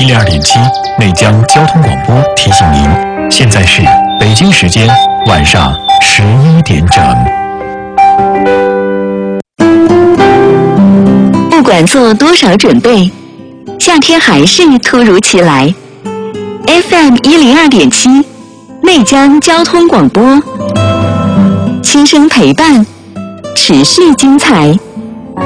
102.7内江交通广播提醒您，现在是北京时间晚上11点整。 不管做多少准备，夏天还是突如其来。FM 102.7内江交通广播，轻声陪伴，持续精彩。